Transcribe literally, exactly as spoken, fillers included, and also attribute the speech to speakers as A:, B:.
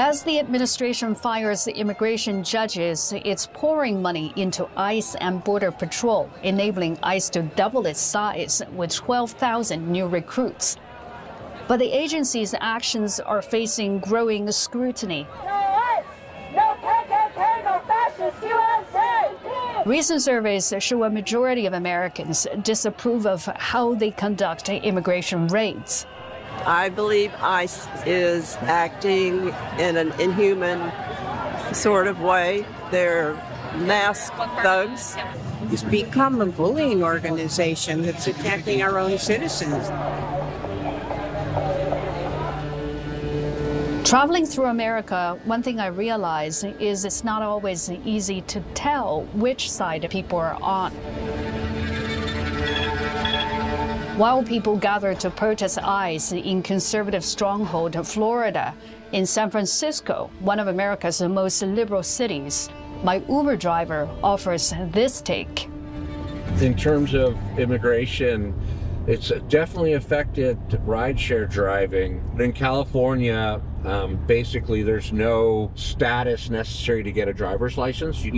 A: As the administration fires the immigration judges, it's pouring money into ICE and Border Patrol, enabling ICE to double its size with twelve thousand new recruits. But the agency's actions are facing growing scrutiny.
B: No ICE! No K K K! No fascist U S A!
A: Recent surveys show a majority of Americans disapprove of how they conduct immigration raids.
C: I believe ICE is acting in an inhuman sort of way. They're masked thugs.
D: It's become a bullying organization that's attacking our own citizens.
A: Traveling through America, one thing I realize is it's not always easy to tell which side people are on. While people gather to protest ICE in conservative stronghold Florida, in San Francisco, one of America's most liberal cities, my Uber driver offers this take.
E: In terms of immigration, it's definitely affected rideshare driving. In California, um, basically there's no status necessary to get a driver's license. You